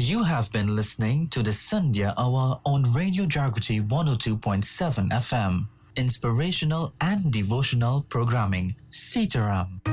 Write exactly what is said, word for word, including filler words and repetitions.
You have been listening to the Sandhya Hour on Radio Jagriti one oh two point seven F M. Inspirational and devotional programming. Sitaram.